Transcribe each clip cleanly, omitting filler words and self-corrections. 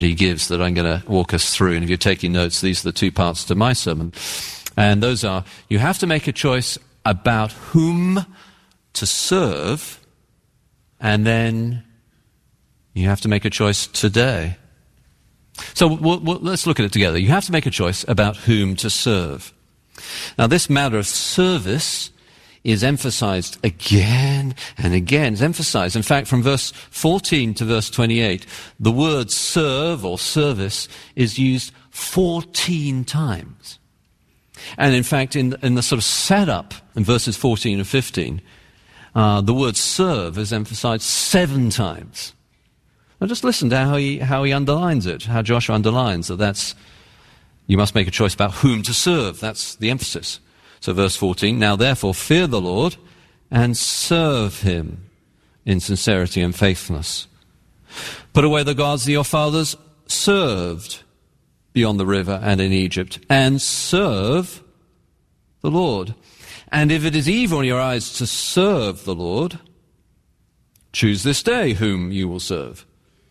he gives that I'm going to walk us through. And if you're taking notes, these are the two parts to my sermon. And those are, you have to make a choice about whom to serve, and then you have to make a choice today. So let's look at it together. You have to make a choice about whom to serve. Now, this matter of service is emphasized again and again. It's emphasized. In fact, from verse 14 to verse 28, the word serve or service is used 14 times. And in fact, in the sort of setup in verses 14 and 15, the word serve is emphasized 7 times. Now just listen to how he underlines it, how Joshua underlines that you must make a choice about whom to serve. That's the emphasis. So verse 14, now therefore fear the Lord and serve him in sincerity and faithfulness. Put away the gods that your fathers served beyond the river and in Egypt, and serve the Lord. And if it is evil in your eyes to serve the Lord, choose this day whom you will serve.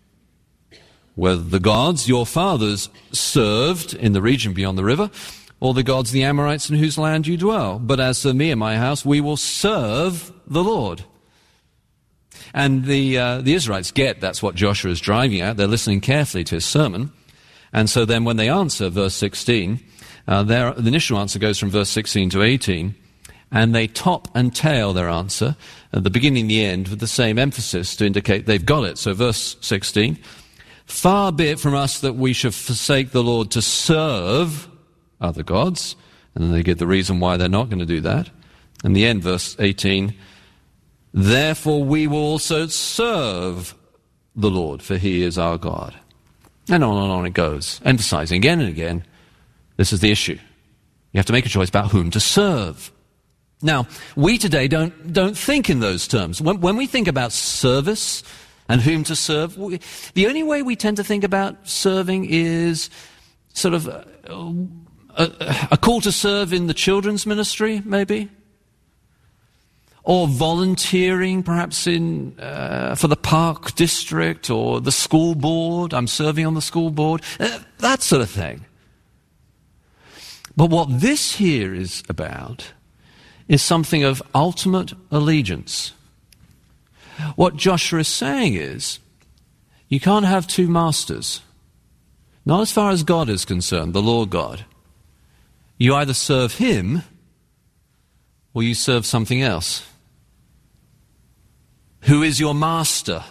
Whether the gods your fathers served in the region beyond the river, or the gods of the Amorites in whose land you dwell. But as for me and my house, we will serve the Lord. And the Israelites get that's what Joshua is driving at. They're listening carefully to his sermon. And so then when they answer, verse 16, the initial answer goes from verse 16 to 18, and they top and tail their answer at the beginning and the end with the same emphasis to indicate they've got it. So verse 16, far be it from us that we should forsake the Lord to serve other gods. And then they give the reason why they're not going to do that. And the end, verse 18, therefore we will also serve the Lord, for he is our God. And on it goes, emphasizing again and again, this is the issue. You have to make a choice about whom to serve. Now, we today don't think in those terms. When we think about service and whom to serve, the only way we tend to think about serving is sort of a call to serve in the children's ministry, maybe, or volunteering, perhaps for the park district or the school board. I'm serving on the school board, that sort of thing. But what this here is about is something of ultimate allegiance. What Joshua is saying is, you can't have two masters. Not as far as God is concerned, the Lord God. You either serve him or you serve something else. Who is your master?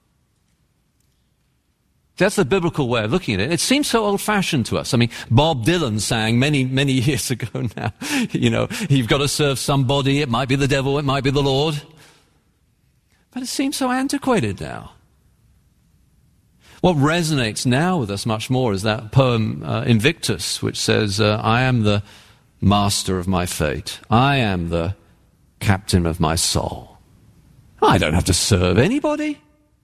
That's the biblical way of looking at it. It seems so old-fashioned to us. I mean, Bob Dylan sang many, many years ago now, you've got to serve somebody. It might be the devil, it might be the Lord. But it seems so antiquated now. What resonates now with us much more is that poem Invictus, which says, I am the master of my fate. I am the captain of my soul. I don't have to serve anybody.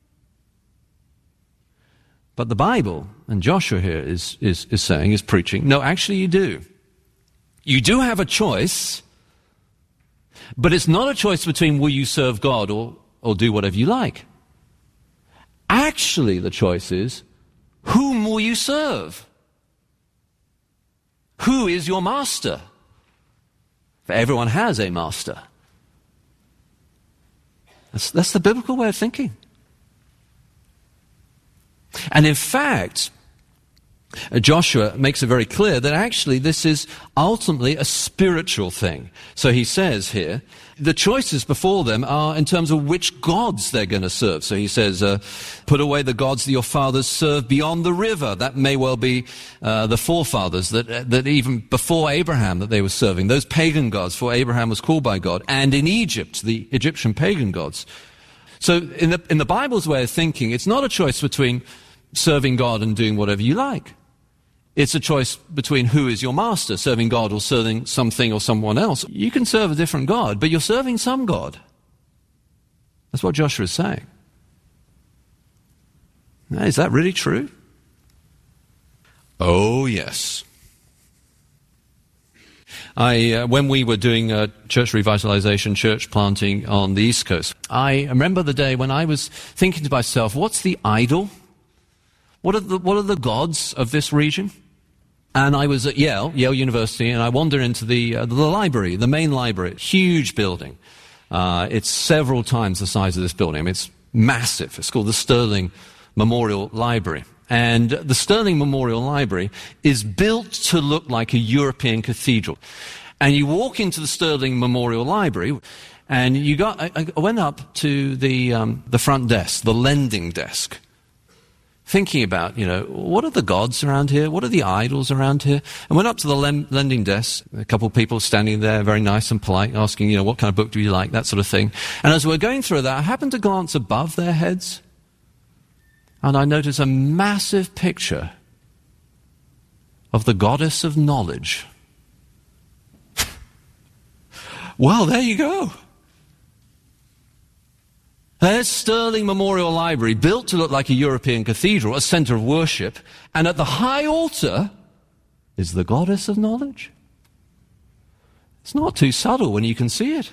But the Bible, and Joshua here is preaching, no, actually you do. You do have a choice, but it's not a choice between will you serve God or do whatever you like. Actually, the choice is, whom will you serve? Who is your master? For everyone has a master. That's the biblical way of thinking. And in fact, Joshua makes it very clear that actually this is ultimately a spiritual thing. So he says here, the choices before them are in terms of which gods they're going to serve. So he says, put away the gods that your fathers served beyond the river. That may well be the forefathers that even before Abraham that they were serving. Those pagan gods, before Abraham was called by God. And in Egypt, the Egyptian pagan gods. So in the Bible's way of thinking, it's not a choice between serving God and doing whatever you like. It's a choice between who is your master, serving God or serving something or someone else. You can serve a different God, but you're serving some God. That's what Joshua is saying. Now, is that really true? Oh, yes. When we were doing church revitalization, church planting on the East Coast, I remember the day when I was thinking to myself, what's the idol? What are the gods of this region? And I was at Yale University, and I wandered into the library, the main library, huge building. It's several times the size of this building. I mean, it's massive. It's called the Sterling Memorial Library. And the Sterling Memorial Library is built to look like a European cathedral. And you walk into the Sterling Memorial Library, and I went up to the front desk, the lending desk, thinking about, what are the gods around here? What are the idols around here? And went up to the lending desk, a couple of people standing there, very nice and polite, asking, what kind of book do you like, that sort of thing. And as we're going through that, I happened to glance above their heads, and I noticed a massive picture of the goddess of knowledge. Well, there you go. There's Sterling Memorial Library, built to look like a European cathedral, a center of worship, and at the high altar is the goddess of knowledge. It's not too subtle when you can see it.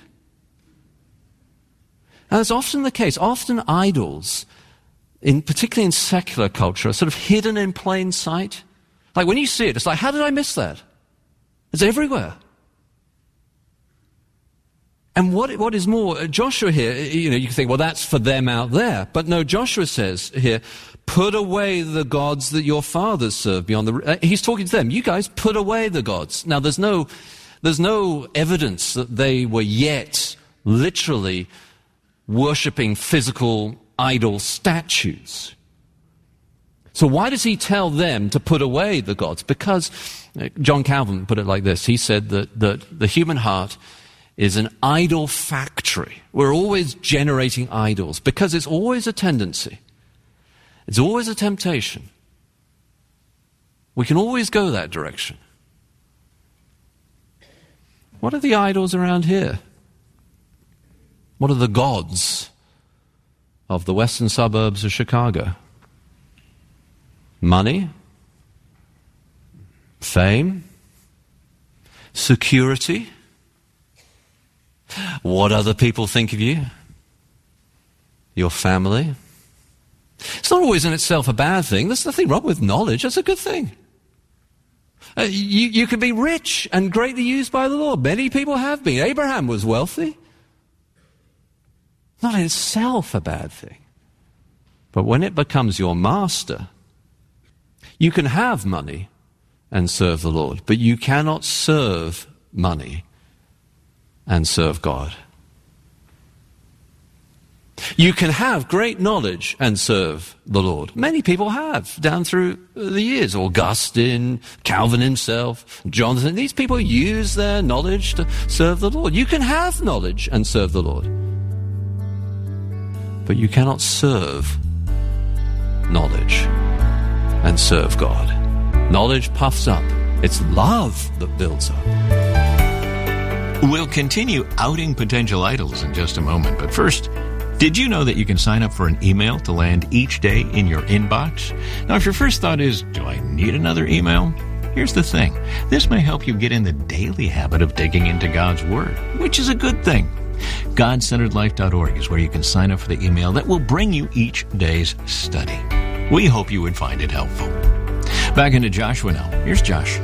And that's often the case. Often idols, particularly in secular culture, are sort of hidden in plain sight. Like when you see it, it's like, how did I miss that? It's everywhere. And what is more, Joshua here, you can think, well, that's for them out there. But no, Joshua says here, put away the gods that your fathers served beyond the... he's talking to them. You guys put away the gods. Now, there's no evidence that they were yet literally worshipping physical idol statues. So why does he tell them to put away the gods? Because John Calvin put it like this. He said that the human heart is an idol factory. We're always generating idols because it's always a tendency. It's always a temptation. We can always go that direction. What are the idols around here? What are the gods of the western suburbs of Chicago? Money? Fame? Security? What other people think of you? Your family? It's not always in itself a bad thing. There's nothing wrong with knowledge. That's a good thing. You can be rich and greatly used by the Lord. Many people have been. Abraham was wealthy. Not in itself a bad thing. But when it becomes your master, you can have money and serve the Lord, but you cannot serve money and serve God. You can have great knowledge and serve the Lord. Many people have, down through the years. Augustine, Calvin himself, Jonathan. These people use their knowledge to serve the Lord. You can have knowledge and serve the Lord. But you cannot serve knowledge and serve God. Knowledge puffs up. It's love that builds up. We'll continue outing potential idols in just a moment, but first, did you know that you can sign up for an email to land each day in your inbox? Now, if your first thought is, do I need another email? Here's the thing. This may help you get in the daily habit of digging into God's Word, which is a good thing. GodCenteredLife.org is where you can sign up for the email that will bring you each day's study. We hope you would find it helpful. Back into Joshua now. Here's Josh.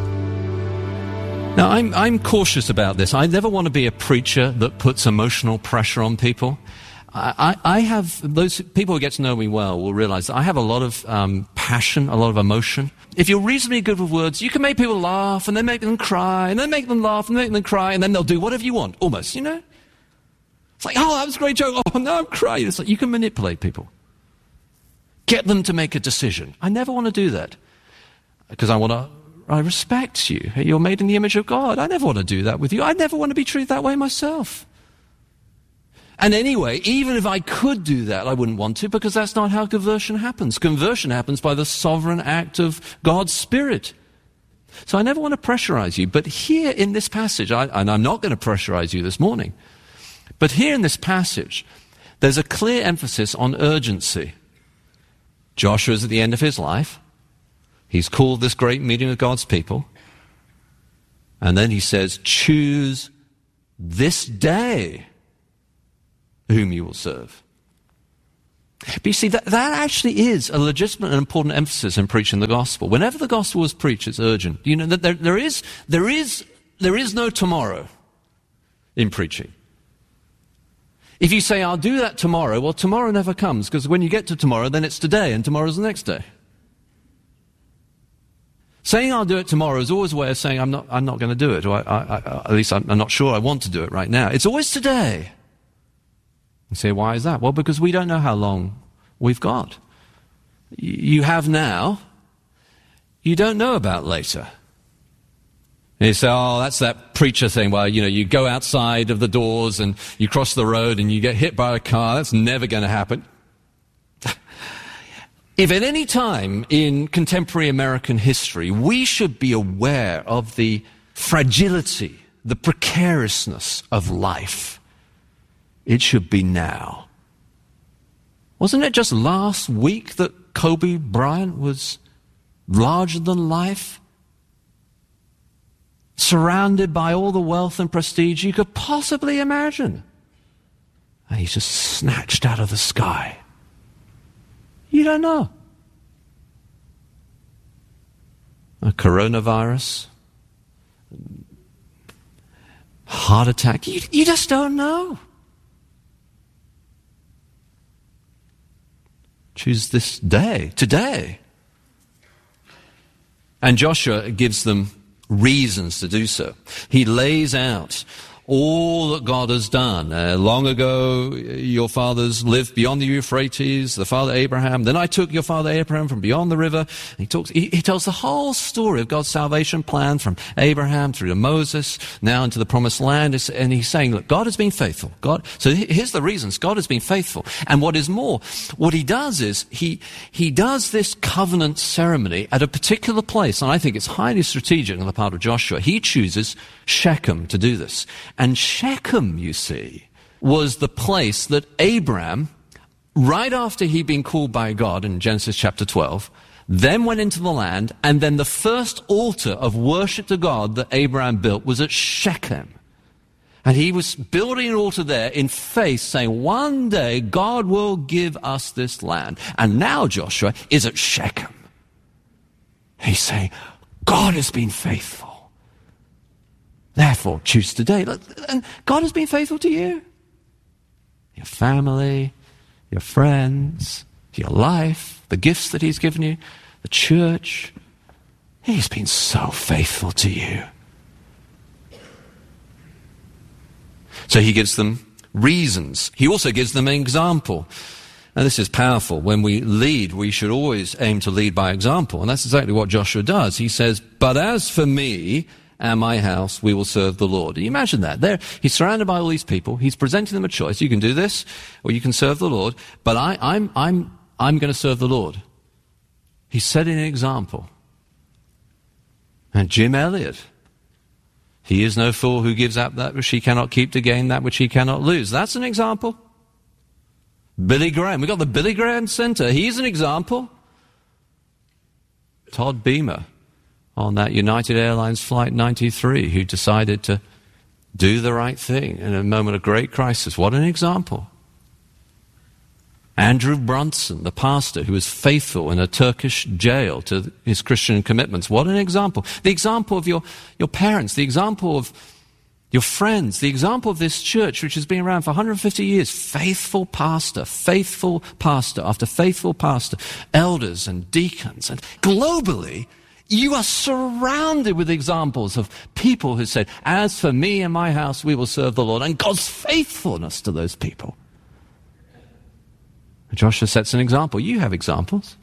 Now, I'm cautious about this. I never want to be a preacher that puts emotional pressure on people. I have, those people who get to know me well will realize that I have a lot of passion, a lot of emotion. If you're reasonably good with words, you can make people laugh, and then make them cry, and then make them laugh, and make them cry, and then they'll do whatever you want, almost, It's like, oh, that was a great joke. Oh, now I'm crying. It's like you can manipulate people. Get them to make a decision. I never want to do that because I respect you. You're made in the image of God. I never want to do that with you. I never want to be treated that way myself. And anyway, even if I could do that, I wouldn't want to, because that's not how conversion happens. Conversion happens by the sovereign act of God's Spirit. So I never want to pressurize you. But here in this passage, and I'm not going to pressurize you this morning, but here in this passage, there's a clear emphasis on urgency. Joshua's at the end of his life. He's called this great meeting of God's people. And then he says, choose this day whom you will serve. But you see, that actually is a legitimate and important emphasis in preaching the gospel. Whenever the gospel is preached, it's urgent. You know, that there is no tomorrow in preaching. If you say, I'll do that tomorrow, well, tomorrow never comes, because when you get to tomorrow, then it's today, and tomorrow's the next day. Saying I'll do it tomorrow is always a way of saying I'm not going to do it, or at least I'm not sure I want to do it right now. It's always today. You say, why is that? Well, because we don't know how long we've got. You have now, you don't know about later. And you say, oh, that's that preacher thing. Well, you know, you go outside of the doors and you cross the road and you get hit by a car. That's never going to happen. If at any time in contemporary American history we should be aware of the fragility, the precariousness of life, it should be now. Wasn't it just last week that Kobe Bryant was larger than life? Surrounded by all the wealth and prestige you could possibly imagine. And he's just snatched out of the sky. You don't know. A coronavirus, heart attack, you just don't know. Choose this day, today. And Joshua gives them reasons to do so. He lays out all that God has done. Long ago, your fathers lived beyond the Euphrates, the father Abraham. Then I took your father Abraham from beyond the river. And he tells the whole story of God's salvation plan from Abraham through to Moses, now into the promised land. And he's saying, look, God has been faithful. So here's the reasons. God has been faithful. And what is more, what he does is he does this covenant ceremony at a particular place. And I think it's highly strategic on the part of Joshua. He chooses Shechem to do this. And Shechem, you see, was the place that Abraham, right after he'd been called by God in Genesis chapter 12, then went into the land, and then the first altar of worship to God that Abraham built was at Shechem. And he was building an altar there in faith, saying, one day God will give us this land. And now Joshua is at Shechem. He's saying, God has been faithful. Therefore, choose today. And God has been faithful to you. Your family, your friends, your life, the gifts that he's given you, the church. He's been so faithful to you. So he gives them reasons. He also gives them an example. Now this is powerful. When we lead, we should always aim to lead by example. And that's exactly what Joshua does. He says, but as for me and my house, we will serve the Lord. You imagine that. There, he's surrounded by all these people. He's presenting them a choice. You can do this, or you can serve the Lord. But I'm going to serve the Lord. He's setting an example. And Jim Elliot, he is no fool who gives up that which he cannot keep to gain that which he cannot lose. That's an example. Billy Graham. We've got the Billy Graham Center. He's an example. Todd Beamer, on that United Airlines Flight 93, who decided to do the right thing in a moment of great crisis. What an example. Andrew Brunson, the pastor who was faithful in a Turkish jail to his Christian commitments. What an example. The example of your parents, the example of your friends, the example of this church which has been around for 150 years. Faithful pastor after faithful pastor, elders and deacons. And globally, you are surrounded with examples of people who said, as for me and my house, we will serve the Lord. And God's faithfulness to those people. Joshua sets an example. You have examples.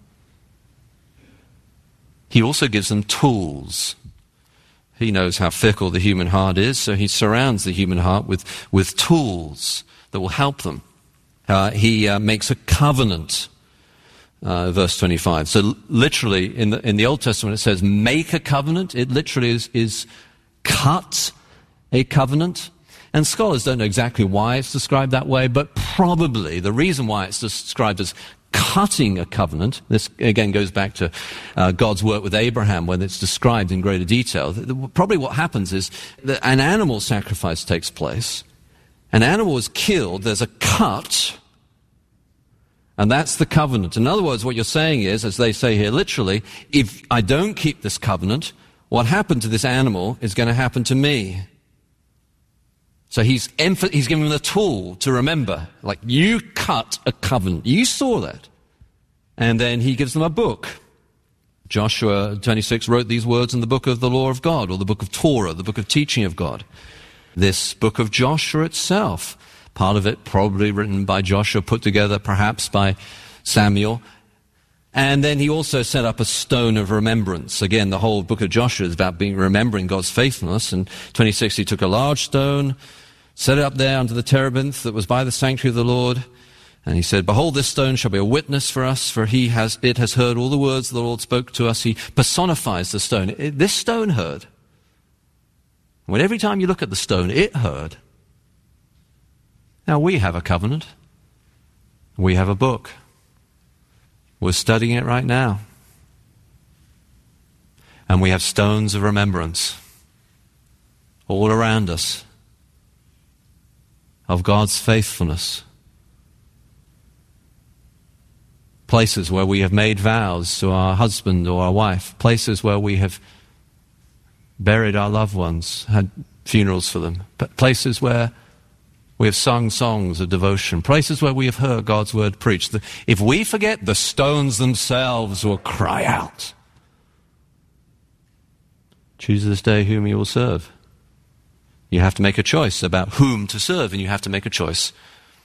He also gives them tools. He knows how fickle the human heart is, so he surrounds the human heart with tools that will help them. He makes a covenant. Verse 25. So literally in the Old Testament it says make a covenant. It literally is cut a covenant. And scholars don't know exactly why it's described that way, but probably the reason why it's described as cutting a covenant, this again goes back to God's work with Abraham when it's described in greater detail. Probably what happens is that an animal sacrifice takes place. An animal is killed, there's a cut, And that's the covenant. In other words, what you're saying is, as they say here literally, if I don't keep this covenant, what happened to this animal is going to happen to me. So he's giving them the tool to remember. Like, you cut a covenant. You saw that. And then he gives them a book. Joshua 26 wrote these words in the book of the law of God, or the book of Torah, the book of teaching of God. This book of Joshua itself, part of it probably written by Joshua, put together perhaps by Samuel. And then he also set up a stone of remembrance. Again, the whole book of Joshua is about remembering God's faithfulness. And 26, he took a large stone, set it up there under the terebinth that was by the sanctuary of the Lord. And he said, behold, this stone shall be a witness for us, for it has heard all the words the Lord spoke to us. He personifies the stone. This stone heard. When every time you look at the stone, it heard. Now we have a covenant. We have a book. We're studying it right now. And we have stones of remembrance all around us of God's faithfulness. Places where we have made vows to our husband or our wife. Places where we have buried our loved ones, had funerals for them. Places where we have sung songs of devotion. Places where we have heard God's word preached. If we forget, the stones themselves will cry out. Choose this day whom you will serve. You have to make a choice about whom to serve, and you have to make a choice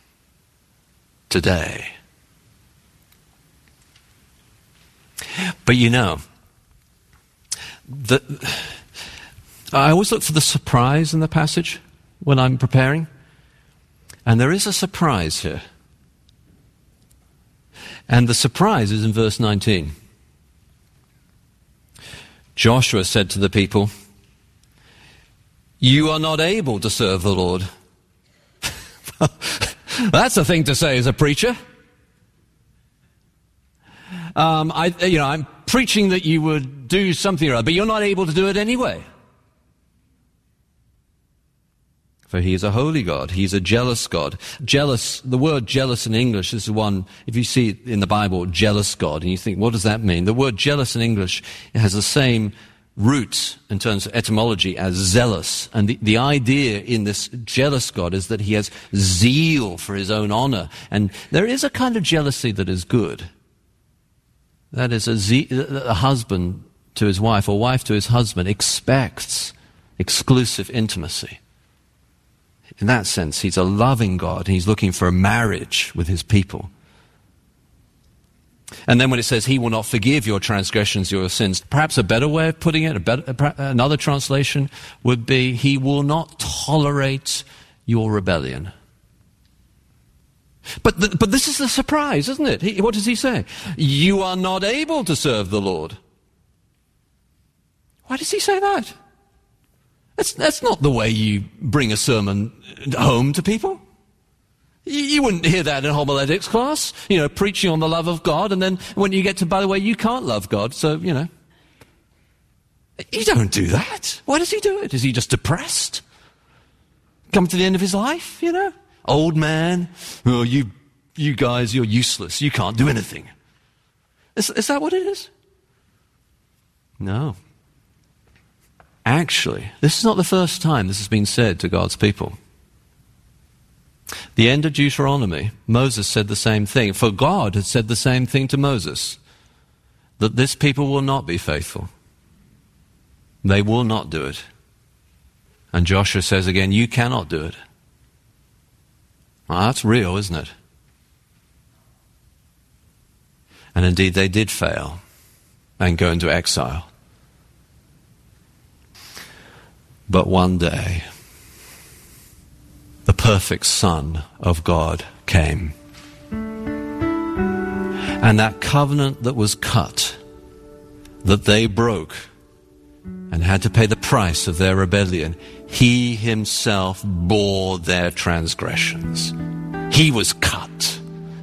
today. But you know, I always look for the surprise in the passage when I'm preparing. And there is a surprise here. And the surprise is in verse 19. Joshua said to the people, you are not able to serve the Lord. That's a thing to say as a preacher. I'm preaching that you would do something or other, but you're not able to do it anyway. For he is a holy God. He's a jealous God. Jealous, the word jealous in English is the one, if you see it in the Bible, jealous God, and you think, what does that mean? The word jealous in English has the same root in terms of etymology as zealous. And the idea in this jealous God is that he has zeal for his own honor. And there is a kind of jealousy that is good. That is a husband to his wife or wife to his husband expects exclusive intimacy. In that sense, he's a loving God. He's looking for a marriage with his people. And then when it says he will not forgive your transgressions, your sins, perhaps a better way of putting it, another translation would be he will not tolerate your rebellion. But this is the surprise, isn't it? What does he say? You are not able to serve the Lord. Why does he say that? That's not the way you bring a sermon home to people. You wouldn't hear that in homiletics class, preaching on the love of God, and then when you get to, by the way, you can't love God, so, You don't do that. Why does he do it? Is he just depressed? Come to the end of his life, Old man, oh, you guys, you're useless. You can't do anything. Is that what it is? No. Actually, this is not the first time this has been said to God's people. The end of Deuteronomy, Moses said the same thing. For God had said the same thing to Moses, that this people will not be faithful. They will not do it. And Joshua says again, you cannot do it. Well, that's real, isn't it? And indeed they did fail and go into exile. But one day, the perfect Son of God came. And that covenant that was cut, that they broke and had to pay the price of their rebellion, he himself bore their transgressions. He was cut.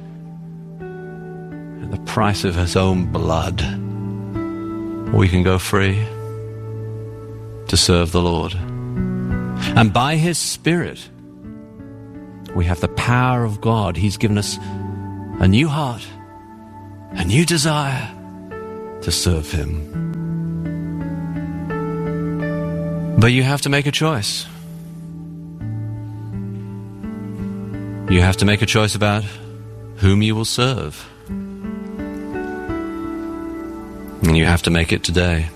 And the price of his own blood, we can go free to serve the Lord. And by his Spirit, we have the power of God. He's given us a new heart, a new desire to serve Him. But you have to make a choice. You have to make a choice about whom you will serve. And you have to make it today.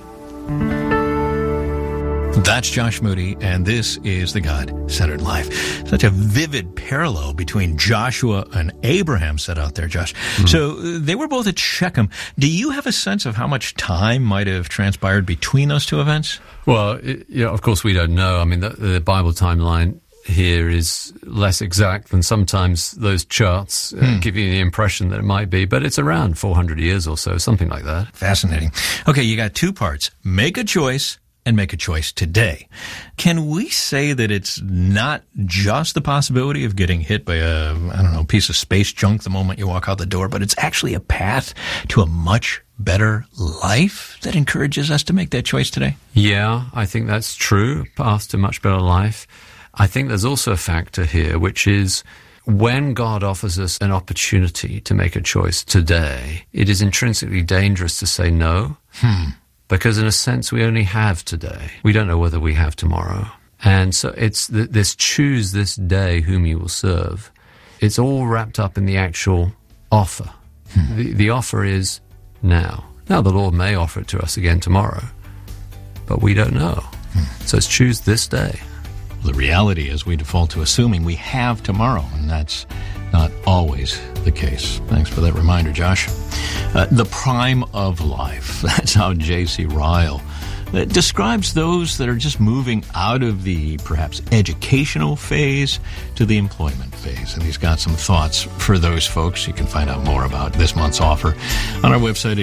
That's Josh Moody, and this is The God-Centered Life. Such a vivid parallel between Joshua and Abraham set out there, Josh. Mm-hmm. So they were both at Shechem. Do you have a sense of how much time might have transpired between those two events? Well, of course we don't know. I mean, the Bible timeline here is less exact than sometimes those charts give you the impression that it might be, but it's around 400 years or so, something like that. Fascinating. Okay, you got two parts. Make a choice and make a choice today. Can we say that it's not just the possibility of getting hit by a, piece of space junk the moment you walk out the door, but it's actually a path to a much better life that encourages us to make that choice today? Yeah, I think that's true. Path to much better life. I think there's also a factor here, which is when God offers us an opportunity to make a choice today, it is intrinsically dangerous to say no. Because in a sense, we only have today. We don't know whether we have tomorrow. And so it's this choose this day whom you will serve. It's all wrapped up in the actual offer. The offer is now. Now, the Lord may offer it to us again tomorrow, but we don't know. So it's choose this day. The reality is we default to assuming we have tomorrow, and that's not always the case. Thanks for that reminder, Josh. The prime of life. That's how J.C. Ryle describes those that are just moving out of the perhaps educational phase to the employment phase. And he's got some thoughts for those folks. You can find out more about this month's offer on our website at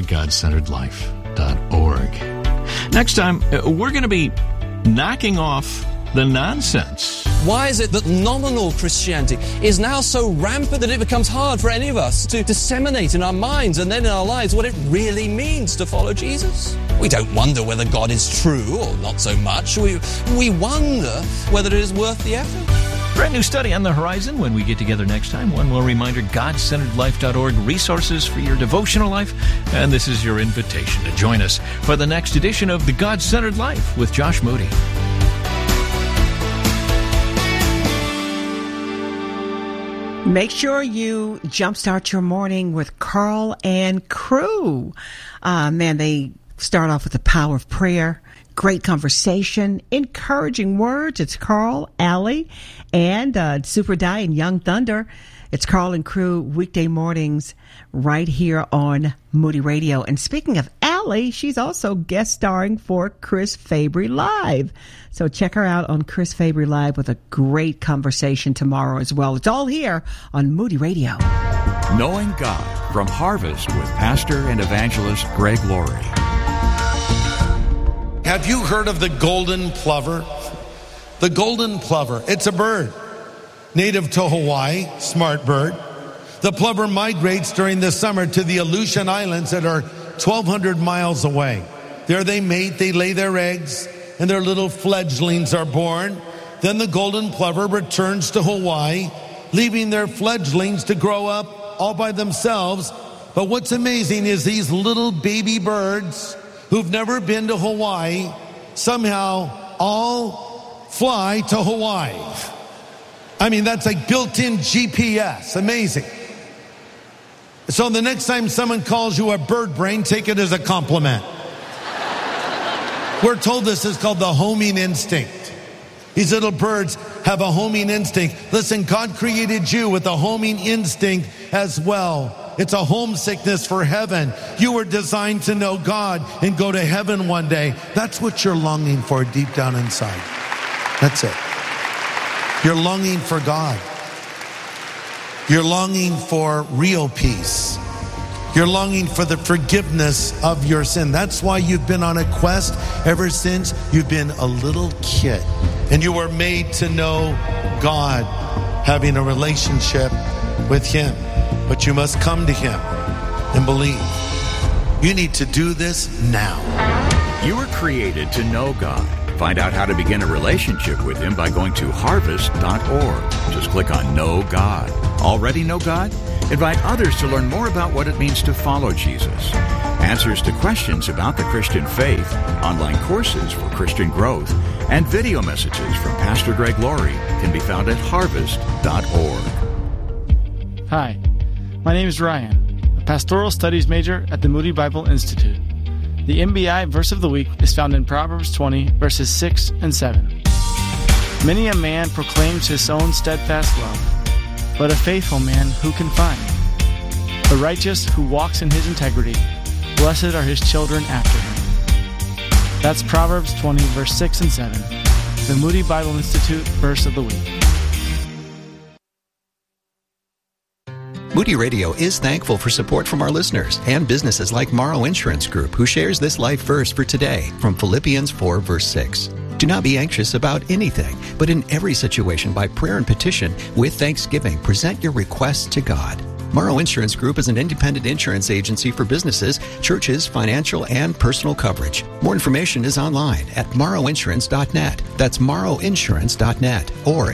godcenteredlife.org. Next time, we're going to be knocking off the nonsense. Why is it that nominal Christianity is now so rampant that it becomes hard for any of us to disseminate in our minds and then in our lives what it really means to follow Jesus? We don't wonder whether God is true or not so much. We wonder whether it is worth the effort. Brand new study on the horizon when we get together next time. One more reminder, godcenteredlife.org, resources for your devotional life. And this is your invitation to join us for the next edition of The God-Centered Life with Josh Moody. Make sure you jumpstart your morning with Carl and Crew. They start off with the power of prayer, great conversation, encouraging words. It's Carl, Allie, and Super Di and Young Thunder. It's Carl and Crew weekday mornings right here on Moody Radio. And speaking of Allie, she's also guest starring for Chris Fabry Live. So check her out on Chris Fabry Live with a great conversation tomorrow as well. It's all here on Moody Radio. Knowing God from Harvest with Pastor and Evangelist Greg Laurie. Have you heard of the golden plover? The golden plover, it's a bird. Native to Hawaii, smart bird. The plover migrates during the summer to the Aleutian Islands that are 1,200 miles away. There they mate, they lay their eggs, and their little fledglings are born. Then the golden plover returns to Hawaii, leaving their fledglings to grow up all by themselves. But what's amazing is these little baby birds who've never been to Hawaii somehow all fly to Hawaii. I mean, that's like built-in GPS. Amazing. So the next time someone calls you a bird brain, take it as a compliment. We're told this is called the homing instinct. These little birds have a homing instinct. Listen, God created you with a homing instinct as well. It's a homesickness for heaven. You were designed to know God and go to heaven one day. That's what you're longing for deep down inside. That's it. You're longing for God. You're longing for real peace. You're longing for the forgiveness of your sin. That's why you've been on a quest ever since you've been a little kid. And you were made to know God, having a relationship with Him. But you must come to Him and believe. You need to do this now. You were created to know God. Find out how to begin a relationship with Him by going to harvest.org. Just click on Know God. Already know God? Invite others to learn more about what it means to follow Jesus. Answers to questions about the Christian faith, online courses for Christian growth, and video messages from Pastor Greg Laurie can be found at harvest.org. Hi, my name is Ryan, a pastoral studies major at the Moody Bible Institute. The MBI verse of the week is found in Proverbs 20, verses 6 and 7. Many a man proclaims his own steadfast love, but a faithful man who can find? The righteous who walks in his integrity, blessed are his children after him. That's Proverbs 20, verse 6 and 7, the Moody Bible Institute verse of the week. Moody Radio is thankful for support from our listeners and businesses like Morrow Insurance Group, who shares this life verse for today from Philippians 4, verse 6. Do not be anxious about anything, but in every situation by prayer and petition, with thanksgiving, present your requests to God. Morrow Insurance Group is an independent insurance agency for businesses, churches, financial, and personal coverage. More information is online at morrowinsurance.net. That's morrowinsurance.net or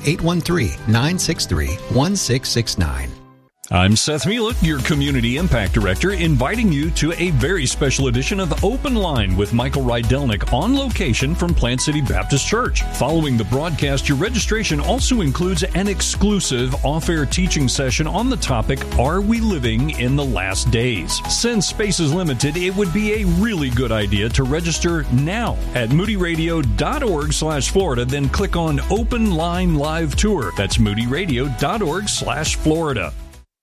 813-963-1669. I'm Seth Mielek, your Community Impact Director, inviting you to a very special edition of Open Line with Michael Rydelnik on location from Plant City Baptist Church. Following the broadcast, your registration also includes an exclusive off-air teaching session on the topic, Are We Living in the Last Days? Since space is limited, it would be a really good idea to register now at moodyradio.org/Florida, then click on Open Line Live Tour. That's moodyradio.org/Florida.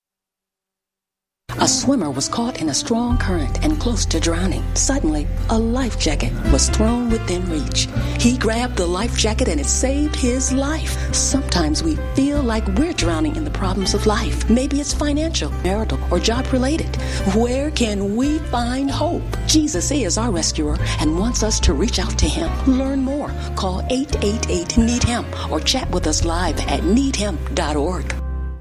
A swimmer was caught in a strong current and close to drowning. Suddenly, a life jacket was thrown within reach. He grabbed the life jacket and it saved his life. Sometimes we feel like we're drowning in the problems of life. Maybe it's financial, marital, or job-related. Where can we find hope? Jesus is our rescuer and wants us to reach out to him. Learn more. Call 888-NEED-HIM or chat with us live at needhim.org.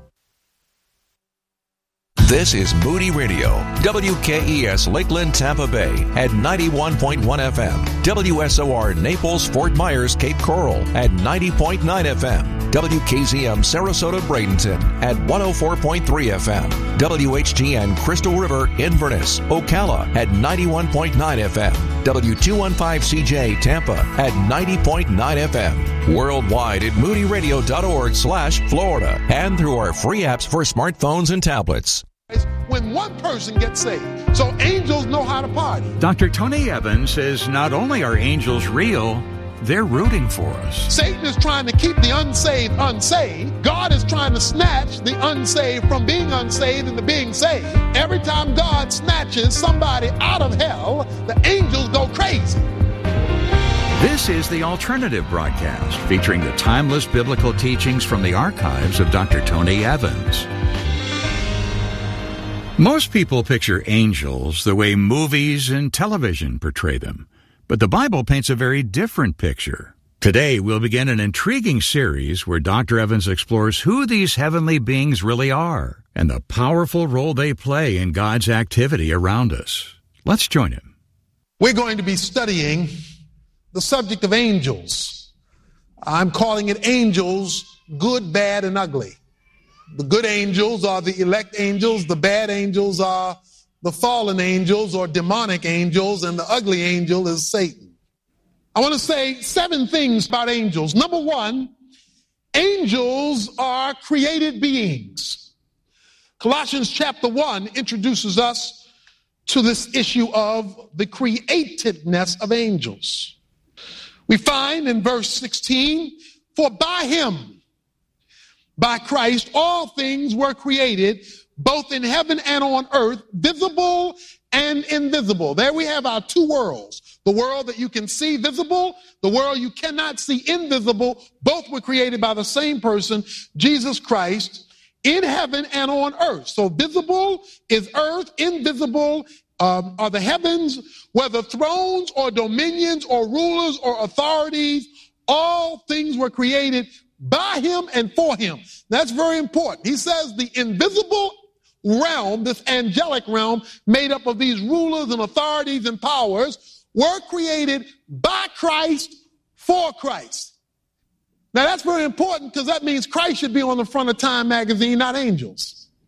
This is Moody Radio, WKES Lakeland, Tampa Bay at 91.1 FM, WSOR Naples, Fort Myers, Cape Coral at 90.9 FM, WKZM Sarasota, Bradenton at 104.3 FM, WHTN Crystal River, Inverness, Ocala at 91.9 FM, W215CJ Tampa at 90.9 FM, worldwide at moodyradio.org/Florida, and through our free apps for smartphones and tablets. When one person gets saved, so angels know how to party. Dr. Tony Evans says not only are angels real, they're rooting for us. Satan is trying to keep the unsaved unsaved. God is trying to snatch the unsaved from being unsaved into being saved. Every time God snatches somebody out of hell, the angels go crazy. This is the Alternative Broadcast, featuring the timeless biblical teachings from the archives of Dr. Tony Evans. Most people picture angels the way movies and television portray them, but the Bible paints a very different picture. Today, we'll begin an intriguing series where Dr. Evans explores who these heavenly beings really are and the powerful role they play in God's activity around us. Let's join him. We're going to be studying the subject of angels. I'm calling it angels, good, bad, and ugly. The good angels are the elect angels. The bad angels are the fallen angels or demonic angels. And the ugly angel is Satan. I want to say 7 things about angels. Number 1, angels are created beings. Colossians chapter 1 introduces us to this issue of the createdness of angels. We find in verse 16, for by him, by Christ, all things were created, both in heaven and on earth, visible and invisible. There we have our 2 worlds. The world that you can see visible, the world you cannot see invisible. Both were created by the same person, Jesus Christ, in heaven and on earth. So visible is earth, invisible are the heavens, whether thrones or dominions or rulers or authorities, all things were created by him and for him. That's very important. He says the invisible realm, this angelic realm made up of these rulers and authorities and powers, were created by Christ for Christ. Now that's very important because that means Christ should be on the front of Time magazine, not angels.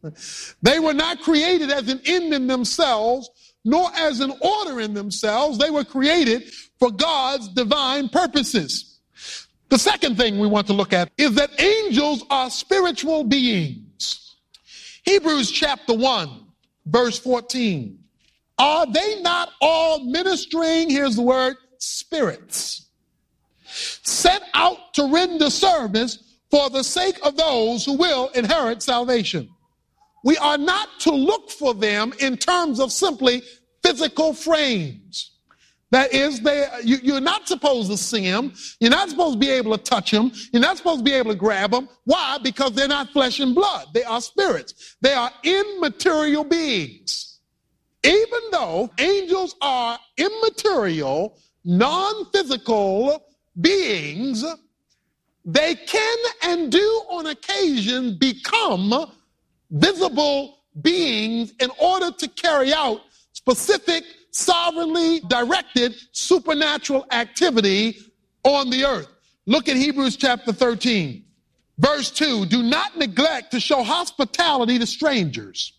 They were not created as an end in themselves, nor as an order in themselves. They were created for God's divine purposes. The second thing we want to look at is that angels are spiritual beings. Hebrews chapter 1, verse 14. Are they not all ministering, here's the word, spirits, set out to render service for the sake of those who will inherit salvation? We are not to look for them in terms of simply physical frames. That is, you're not supposed to see them. You're not supposed to be able to touch them. You're not supposed to be able to grab them. Why? Because they're not flesh and blood. They are spirits. They are immaterial beings. Even though angels are immaterial, non-physical beings, they can and do on occasion become visible beings in order to carry out specific, sovereignly directed supernatural activity on the earth. Look at Hebrews chapter 13, verse 2. Do not neglect to show hospitality to strangers,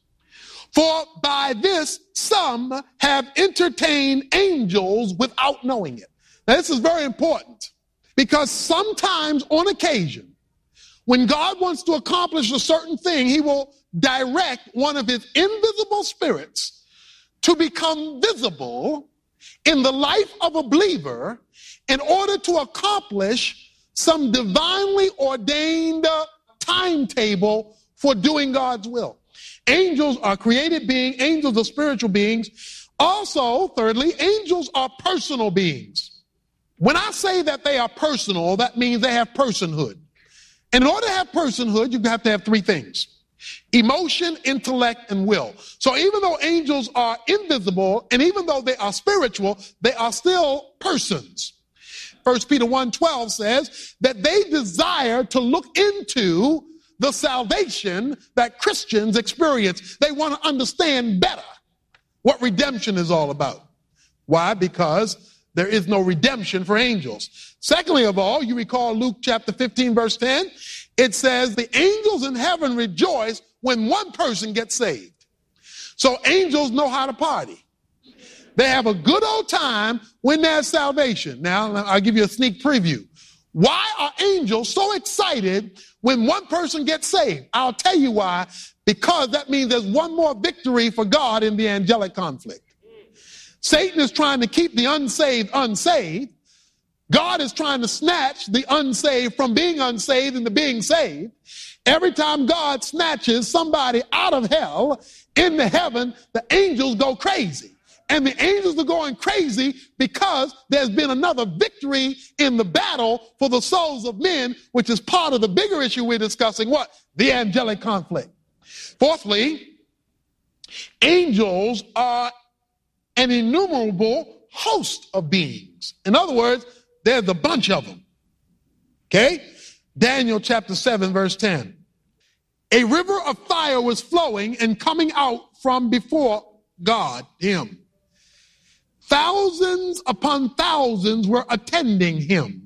for by this some have entertained angels without knowing it. Now, this is very important because sometimes on occasion, when God wants to accomplish a certain thing, he will direct one of his invisible spirits to become visible in the life of a believer in order to accomplish some divinely ordained timetable for doing God's will. Angels are created beings. Angels are spiritual beings. Also, thirdly, angels are personal beings. When I say that they are personal, that means they have personhood. In order to have personhood, you have to have three things: emotion, intellect, and will. So even though angels are invisible and even though they are spiritual, they are still persons. 1 Peter 1:12 says that they desire to look into the salvation that Christians experience. They want to understand better what redemption is all about. Why? Because there is no redemption for angels. Secondly of all, you recall Luke chapter 15, verse 10. It says the angels in heaven rejoice when one person gets saved. So angels know how to party. They have a good old time when there's salvation. Now, I'll give you a sneak preview. Why are angels so excited when one person gets saved? I'll tell you why. Because that means there's one more victory for God in the angelic conflict. Satan is trying to keep the unsaved unsaved. God is trying to snatch the unsaved from being unsaved into being saved. Every time God snatches somebody out of hell into heaven, the angels go crazy. And the angels are going crazy because there's been another victory in the battle for the souls of men, which is part of the bigger issue we're discussing, what? The angelic conflict. Fourthly, angels are an innumerable host of beings. In other words, there's a bunch of them. Okay? Daniel chapter 7, verse 10. A river of fire was flowing and coming out from before God, him. Thousands upon thousands were attending him.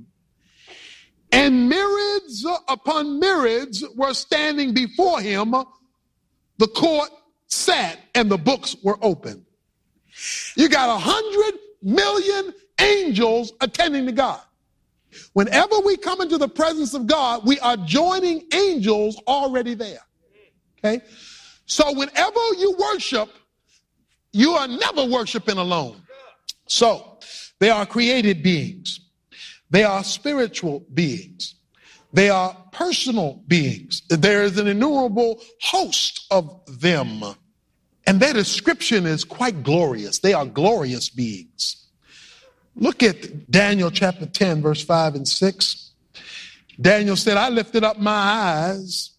And myriads upon myriads were standing before him. The court sat and the books were open. You got 100 million angels attending to God. Whenever we come into the presence of God, we are joining angels already there. Okay? So whenever you worship, you are never worshiping alone. So they are created beings. They are spiritual beings. They are personal beings. There is an innumerable host of them. And their description is quite glorious. They are glorious beings. Look at Daniel chapter 10, verse 5 and 6. Daniel said, I lifted up my eyes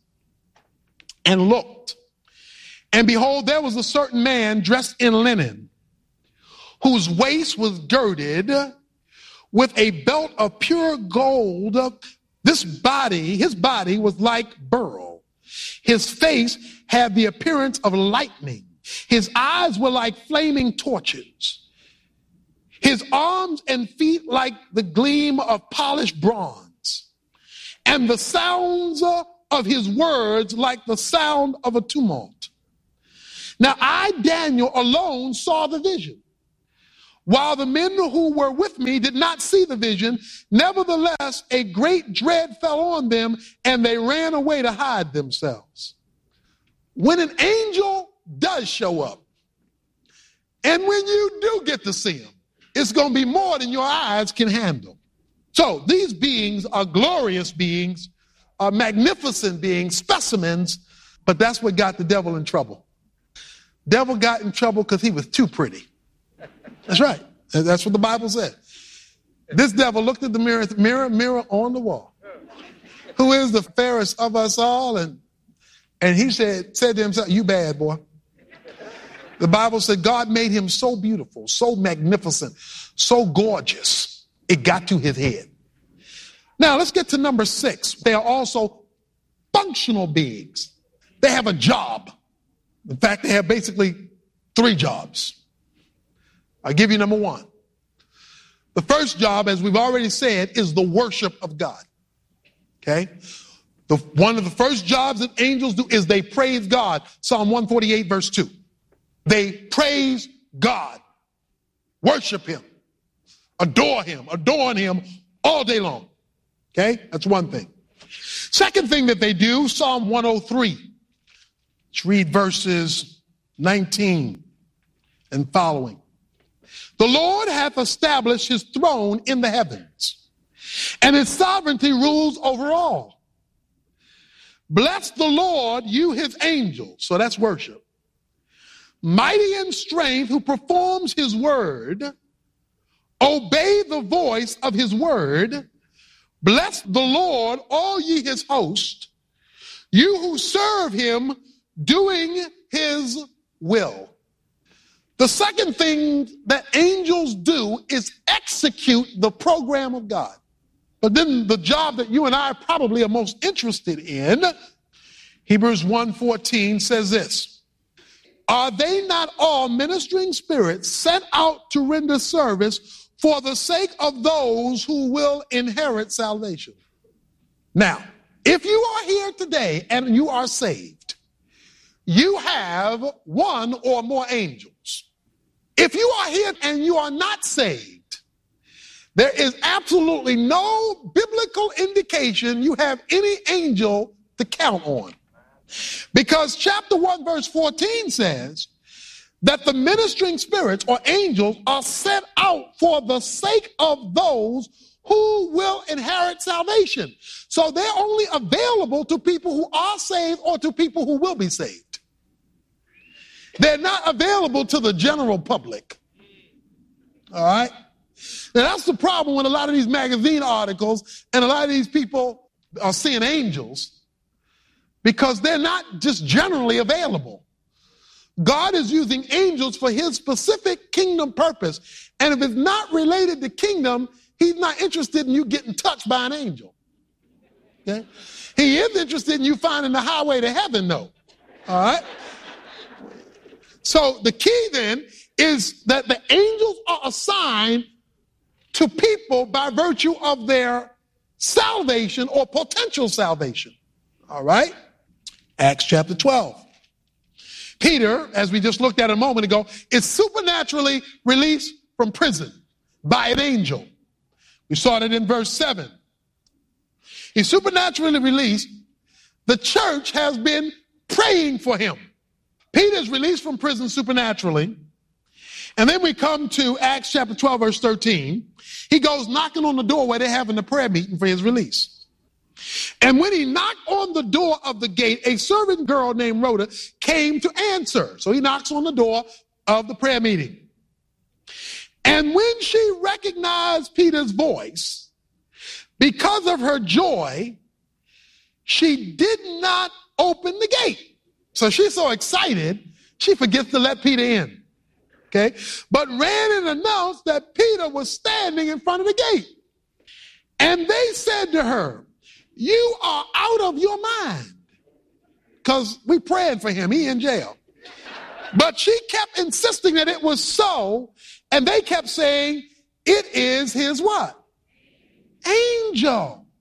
and looked, and behold, there was a certain man dressed in linen, whose waist was girded with a belt of pure gold. His body was like beryl. His face had the appearance of lightning. His eyes were like flaming torches. His arms and feet like the gleam of polished bronze. And the sounds of his words like the sound of a tumult. Now I, Daniel, alone saw the vision, while the men who were with me did not see the vision. Nevertheless, a great dread fell on them, and they ran away to hide themselves. When an angel does show up, and when you do get to see him, it's going to be more than your eyes can handle. So these beings are glorious beings, are magnificent beings, specimens, but that's what got the devil in trouble. Devil got in trouble because he was too pretty. That's right. That's what the Bible said. This devil looked at the mirror on the wall. Who is the fairest of us all? And he said to himself, you bad boy. The Bible said God made him so beautiful, so magnificent, so gorgeous, it got to his head. Now let's get to number 6. They are also functional beings. They have a job. In fact, they have basically 3 jobs. I'll give you number 1. The first job, as we've already said, is the worship of God. Okay? One of the first jobs that angels do is they praise God. Psalm 148, verse 2. They praise God, worship him, adore him, adorn him all day long. Okay? That's one thing. Second thing that they do, Psalm 103. Let's read verses 19 and following. The Lord hath established his throne in the heavens, and his sovereignty rules over all. Bless the Lord, you his angels. So that's worship. Mighty in strength, who performs his word. Obey the voice of his word. Bless the Lord, all ye his host. You who serve him, doing his will. The second thing that angels do is execute the program of God. But then the job that you and I probably are most interested in, Hebrews 1:14 says this. Are they not all ministering spirits sent out to render service for the sake of those who will inherit salvation? Now, if you are here today and you are saved, you have one or more angels. If you are here and you are not saved, there is absolutely no biblical indication you have any angel to count on. Because chapter 1 verse 14 says that the ministering spirits or angels are sent out for the sake of those who will inherit salvation. So they're only available to people who are saved or to people who will be saved. They're not available to the general public. All right? Now that's the problem with a lot of these magazine articles and a lot of these people are seeing angels, because they're not just generally available. God is using angels for his specific kingdom purpose. And if it's not related to kingdom, he's not interested in you getting touched by an angel. Okay? He is interested in you finding the highway to heaven, though. All right? So the key then is that the angels are assigned to people by virtue of their salvation or potential salvation. All right? Acts chapter 12. Peter, as we just looked at a moment ago, is supernaturally released from prison by an angel. We saw that in verse 7. He's supernaturally released. The church has been praying for him. Peter's released from prison supernaturally. And then we come to Acts chapter 12, verse 13. He goes knocking on the door where they're having a prayer meeting for his release. And when he knocked on the door of the gate, a servant girl named Rhoda came to answer. So he knocks on the door of the prayer meeting. And when she recognized Peter's voice, because of her joy, she did not open the gate. So she's so excited, she forgets to let Peter in. Okay? But ran and announced that Peter was standing in front of the gate. And they said to her, you are out of your mind. Because we prayed for him. He in jail. But she kept insisting that it was so. And they kept saying, it is his what? Angel.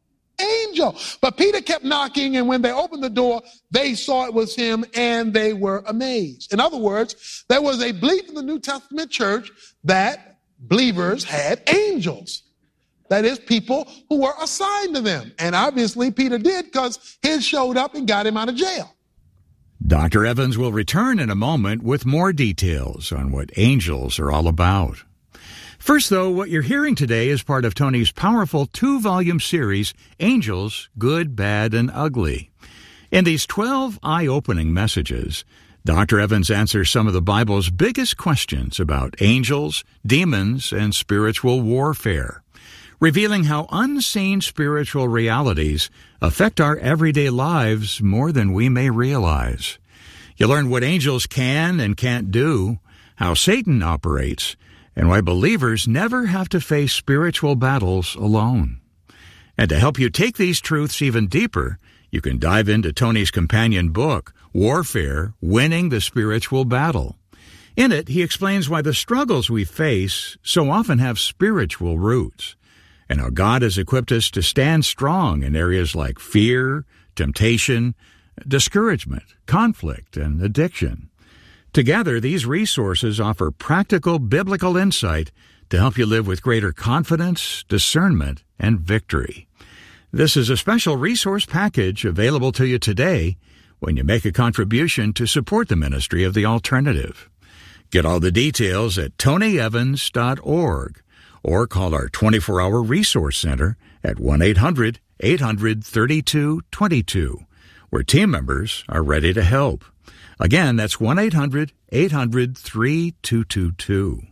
angel. But Peter kept knocking, and when they opened the door, they saw it was him, and they were amazed. In other words, there was a belief in the New Testament church that believers had angels. That is, people who were assigned to them. And obviously Peter did, because his showed up and got him out of jail. Dr. Evans will return in a moment with more details on what angels are all about. First, though, what you're hearing today is part of Tony's powerful 2-volume series, Angels, Good, Bad, and Ugly. In these 12 eye-opening messages, Dr. Evans answers some of the Bible's biggest questions about angels, demons, and spiritual warfare, revealing how unseen spiritual realities affect our everyday lives more than we may realize. You learn what angels can and can't do, how Satan operates, and why believers never have to face spiritual battles alone. And to help you take these truths even deeper, you can dive into Tony's companion book, Warfare, Winning the Spiritual Battle. In it, he explains why the struggles we face so often have spiritual roots, and how God has equipped us to stand strong in areas like fear, temptation, discouragement, conflict, and addiction. Together, these resources offer practical biblical insight to help you live with greater confidence, discernment, and victory. This is a special resource package available to you today when you make a contribution to support the ministry of The Alternative. Get all the details at tonyevans.org. or call our 24-hour resource center at 1-800-800-3222, where team members are ready to help. Again, that's 1-800-800-3222.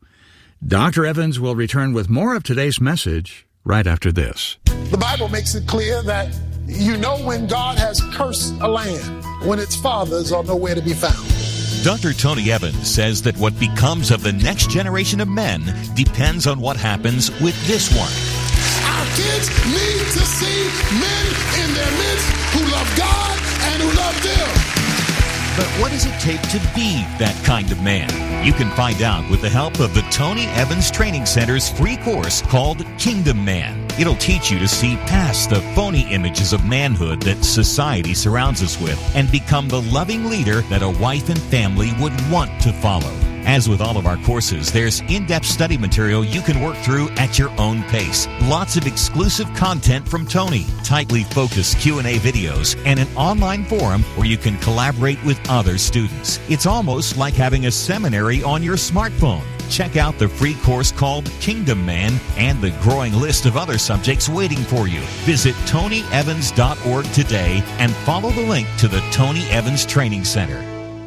Dr. Evans will return with more of today's message right after this. The Bible makes it clear that you know when God has cursed a land, when its fathers are nowhere to be found. Dr. Tony Evans says that what becomes of the next generation of men depends on what happens with this one. Our kids need to see men in their midst who love God and who love them. But what does it take to be that kind of man? You can find out with the help of the Tony Evans Training Center's free course called Kingdom Man. It'll teach you to see past the phony images of manhood that society surrounds us with and become the loving leader that a wife and family would want to follow. As with all of our courses, there's in-depth study material you can work through at your own pace. Lots of exclusive content from Tony, tightly focused Q&A videos, and an online forum where you can collaborate with other students. It's almost like having a seminary on your smartphone. Check out the free course called Kingdom Man and the growing list of other subjects waiting for you. Visit tonyevans.org today and follow the link to the Tony Evans Training Center.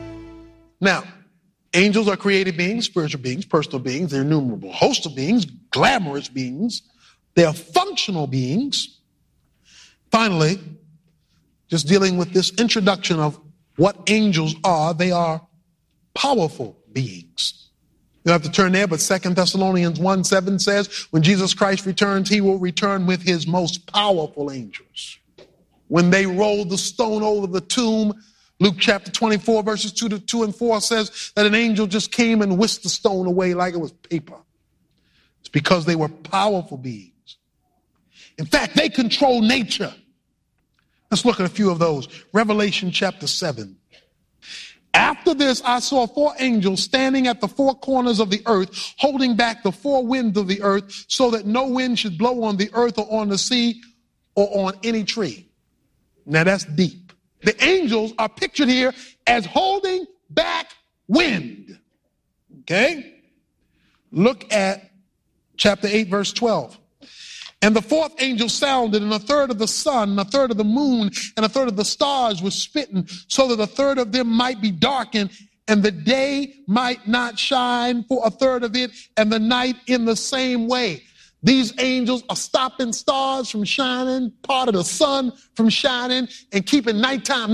Now, angels are created beings, spiritual beings, personal beings. They're innumerable host of beings, glamorous beings. They are functional beings. Finally, just dealing with this introduction of what angels are, they are powerful beings. You don't have to turn there, but 2 Thessalonians 1:7 says, when Jesus Christ returns, he will return with his most powerful angels. When they rolled the stone over the tomb, Luke chapter 24, verses 2 and 4 says that an angel just came and whisked the stone away like it was paper. It's because they were powerful beings. In fact, they control nature. Let's look at a few of those. Revelation chapter 7. After this, I saw 4 angels standing at the 4 corners of the earth, holding back the 4 winds of the earth, so that no wind should blow on the earth or on the sea or on any tree. Now that's deep. The angels are pictured here as holding back wind. Okay? Look at chapter 8, verse 12. And the 4th angel sounded, and 1/3 of the sun, and 1/3 of the moon, and 1/3 of the stars was smitten, so that 1/3 of them might be darkened, and the day might not shine for 1/3 of it, and the night in the same way. These angels are stopping stars from shining, part of the sun from shining, and keeping nighttime.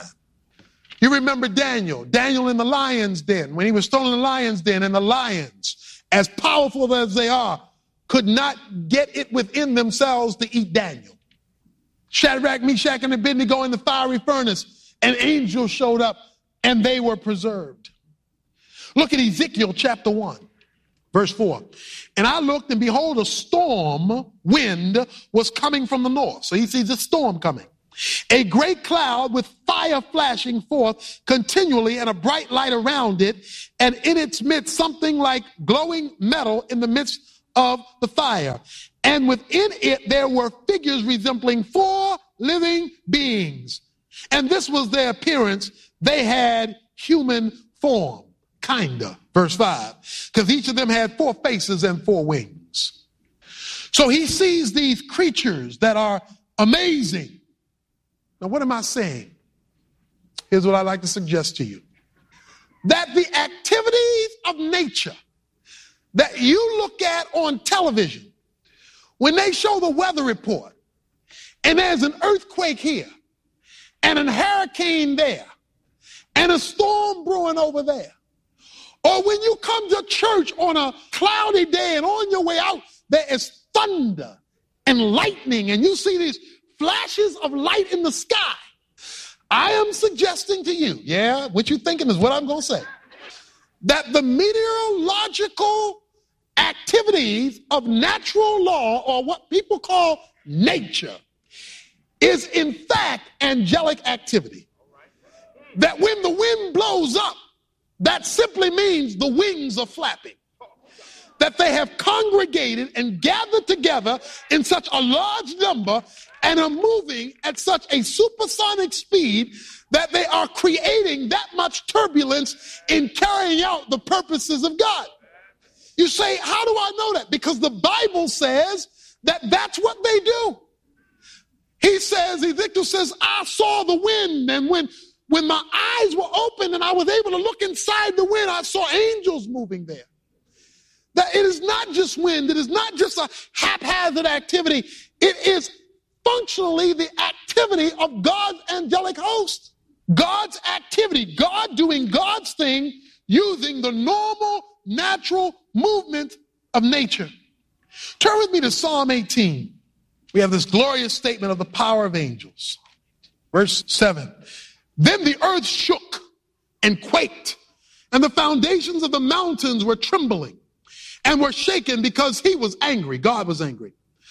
You remember Daniel in the lion's den, when he was thrown in the lion's den, and the lions, as powerful as they are, could not get it within themselves to eat Daniel. Shadrach, Meshach, and Abednego in the fiery furnace, an angel showed up, and they were preserved. Look at Ezekiel chapter 1, Verse 4. And I looked, and behold, a storm wind was coming from the north. So he sees a storm coming. A great cloud with fire flashing forth continually, and a bright light around it, and in its midst something like glowing metal in the midst of the fire. And within it there were figures resembling 4 living beings. And this was their appearance. They had human form, kinda. Verse 5. Because each of them had 4 faces and 4 wings. So he sees these creatures that are amazing. Now, what am I saying? Here's what I'd like to suggest to you. That the activities of nature that you look at on television, when they show the weather report, and there's an earthquake here, and a hurricane there, and a storm brewing over there, or when you come to church on a cloudy day and on your way out, there is thunder and lightning, and you see these flashes of light in the sky. I am suggesting to you, what you're thinking is what I'm going to say, that the meteorological activities of natural law, or what people call nature, is in fact angelic activity. That when the wind blows up, that simply means the wings are flapping. That they have congregated and gathered together in such a large number and are moving at such a supersonic speed that they are creating that much turbulence in carrying out the purposes of God. You say, how do I know that? Because the Bible says that that's what they do. He says, Ezekiel says, I saw the wind, and when my eyes were open and I was able to look inside the wind, I saw angels moving there. That it is not just wind, it is not just a haphazard activity, it is functionally the activity of God's angelic host. God's activity, God doing God's thing using the normal, natural movement of nature. Turn with me to Psalm 18. We have this glorious statement of the power of angels. Verse 7. Then the earth shook and quaked, and the foundations of the mountains were trembling and were shaken because he was angry. God was angry.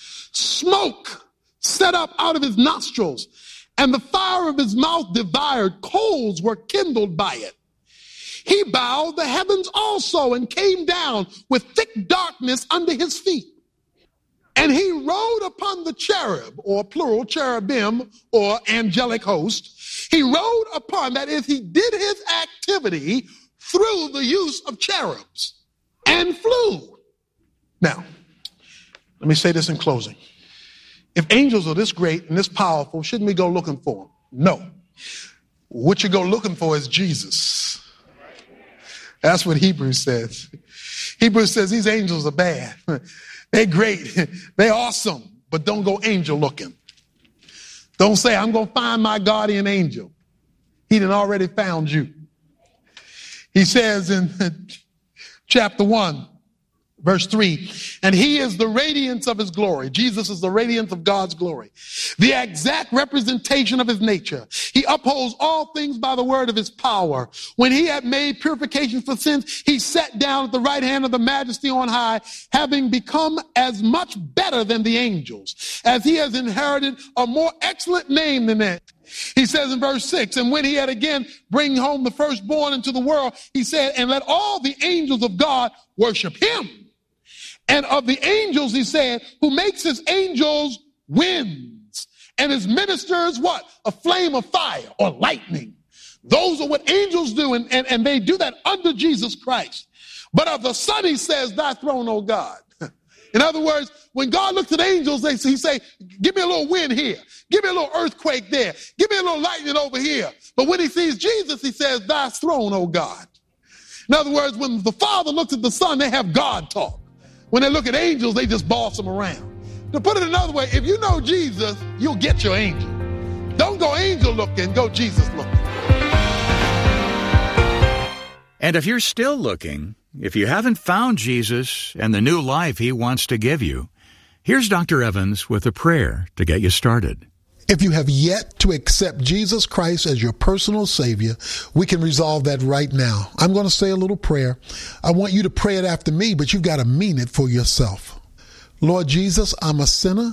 Smoke set up out of his nostrils, and the fire of his mouth devoured. Coals were kindled by it. He bowed the heavens also and came down with thick darkness under his feet. And he rode upon the cherub, or plural, cherubim, or angelic host. He rode upon, that is, he did his activity through the use of cherubs and flew. Now, let me say this in closing. If angels are this great and this powerful, shouldn't we go looking for them? No. What you go looking for is Jesus. That's what Hebrews says. Hebrews says these angels are bad. They're great. They're awesome. But don't go angel looking. Don't say, I'm going to find my guardian angel. He done already found you. He says in chapter 1, verse 3, and he is the radiance of his glory. Jesus is the radiance of God's glory, the exact representation of his nature. He upholds all things by the word of his power. When he had made purification for sins, he sat down at the right hand of the majesty on high, having become as much better than the angels, as he has inherited a more excellent name than that. He says in verse 6, and when he had again bring home the firstborn into the world, he said, and let all the angels of God worship him. And of the angels, he said, who makes his angels winds and his ministers what? A flame of fire or lightning. Those are what angels do, and they do that under Jesus Christ. But of the Son, he says, thy throne, O God. In other words, when God looks at angels, he say, give me a little wind here. Give me a little earthquake there. Give me a little lightning over here. But when he sees Jesus, he says, thy throne, O God. In other words, when the Father looks at the Son, they have God talk. When they look at angels, they just boss them around. To put it another way, if you know Jesus, you'll get your angel. Don't go angel looking, go Jesus looking. And if you're still looking, if you haven't found Jesus and the new life he wants to give you, here's Dr. Evans with a prayer to get you started. If you have yet to accept Jesus Christ as your personal Savior, we can resolve that right now. I'm going to say a little prayer. I want you to pray it after me, but you've got to mean it for yourself. Lord Jesus, I'm a sinner,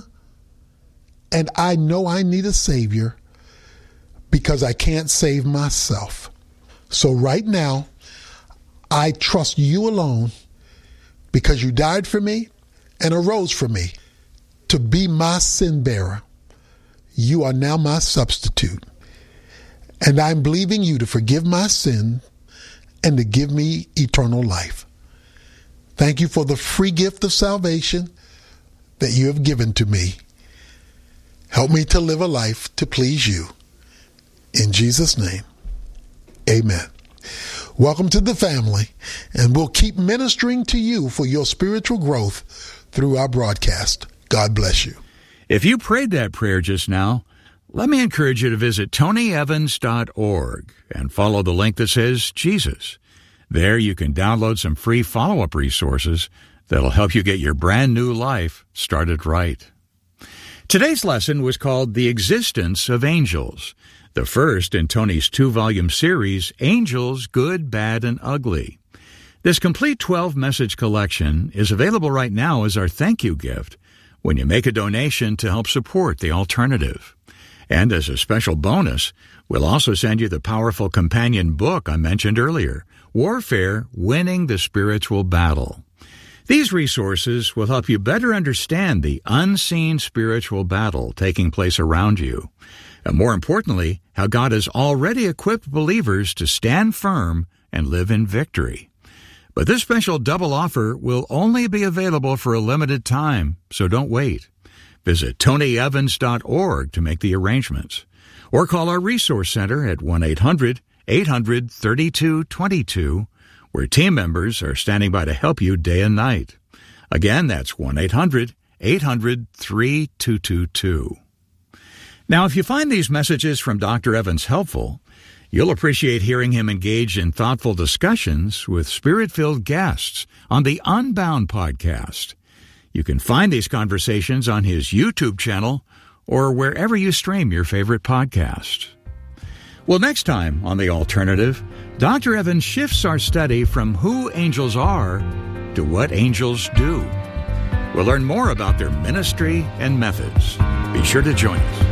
and I know I need a Savior because I can't save myself. So right now, I trust you alone because you died for me and arose for me to be my sin bearer. You are now my substitute, and I'm believing you to forgive my sin and to give me eternal life. Thank you for the free gift of salvation that you have given to me. Help me to live a life to please you. In Jesus' name, amen. Welcome to the family, and we'll keep ministering to you for your spiritual growth through our broadcast. God bless you. If you prayed that prayer just now, let me encourage you to visit tonyevans.org and follow the link that says Jesus. There you can download some free follow-up resources that'll help you get your brand new life started right. Today's lesson was called The Existence of Angels, the first in Tony's 2-volume series, Angels, Good, Bad, and Ugly. This complete 12-message collection is available right now as our thank you gift when you make a donation to help support The Alternative. And as a special bonus, we'll also send you the powerful companion book I mentioned earlier, Warfare, Winning the Spiritual Battle. These resources will help you better understand the unseen spiritual battle taking place around you, and more importantly, how God has already equipped believers to stand firm and live in victory. But this special double offer will only be available for a limited time, so don't wait. Visit tonyevans.org to make the arrangements, or call our Resource Center at 1-800-800-3222, where team members are standing by to help you day and night. Again, that's 1-800-800-3222. Now, if you find these messages from Dr. Evans helpful, you'll appreciate hearing him engage in thoughtful discussions with Spirit-filled guests on the Unbound podcast. You can find these conversations on his YouTube channel or wherever you stream your favorite podcast. Well, next time on The Alternative, Dr. Evans shifts our study from who angels are to what angels do. We'll learn more about their ministry and methods. Be sure to join us.